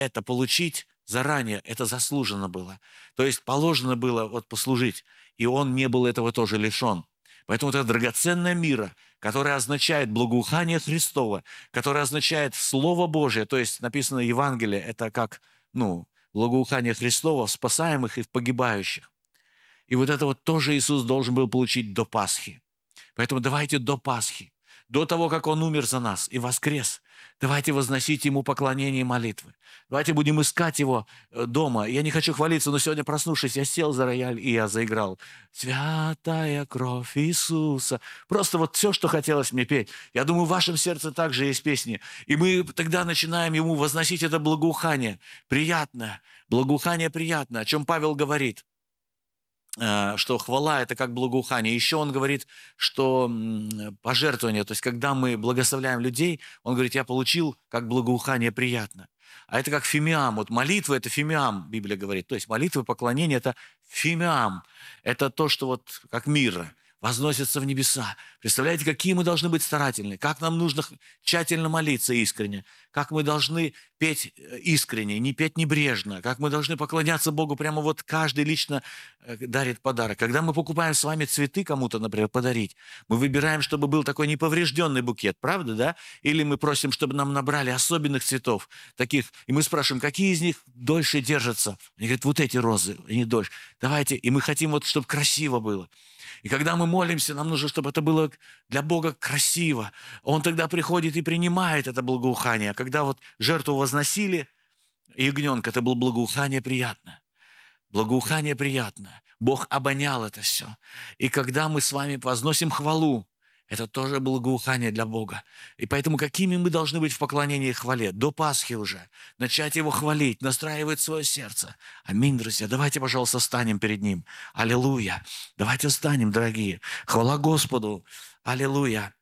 это получить заранее, это заслуженно было. То есть положено было вот послужить, и он не был этого тоже лишен. Поэтому это драгоценная мира, которая означает благоухание Христова, которая означает Слово Божие, то есть написано Евангелие, это как, благоухание Христова в спасаемых и в погибающих. И вот это вот тоже Иисус должен был получить до Пасхи. Поэтому давайте до Пасхи, до того, как Он умер за нас и воскрес, давайте возносить Ему поклонение и молитвы. Давайте будем искать Его дома. Я не хочу хвалиться, но сегодня, проснувшись, я сел за рояль и я заиграл. «Святая кровь Иисуса». Просто вот все, что хотелось мне петь. Я думаю, в вашем сердце также есть песни. И мы тогда начинаем Ему возносить это благоухание. Приятное, благоухание приятное, о чем Павел говорит, что хвала – это как благоухание. Еще он говорит, что пожертвование, то есть когда мы благословляем людей, он говорит, я получил как благоухание приятно. А это как фимиам. Вот молитва – это фимиам, Библия говорит. То есть молитва, поклонение – это фимиам. Это то, что вот как мирра возносится в небеса. Представляете, какие мы должны быть старательны, как нам нужно тщательно молиться искренне, как мы должны петь искренне, не петь небрежно, как мы должны поклоняться Богу, прямо вот каждый лично дарит подарок. Когда мы покупаем с вами цветы кому-то, например, подарить, мы выбираем, чтобы был такой неповрежденный букет, правда, да? Или мы просим, чтобы нам набрали особенных цветов, таких, и мы спрашиваем, какие из них дольше держатся? Они говорят, вот эти розы, они дольше. Давайте, и мы хотим вот, чтобы красиво было. И когда мы молимся, нам нужно, чтобы это было для Бога красиво. Он тогда приходит и принимает это благоухание. А когда вот жертву возносили, ягненка, это было благоухание приятное. Благоухание приятное. Бог обонял это все. И когда мы с вами возносим хвалу, это тоже благоухание для Бога. И поэтому какими мы должны быть в поклонении и хвале? До Пасхи уже. Начать Его хвалить, настраивать свое сердце. Аминь, друзья. Давайте, пожалуйста, встанем перед Ним. Аллилуйя. Давайте встанем, дорогие. Хвала Господу. Аллилуйя.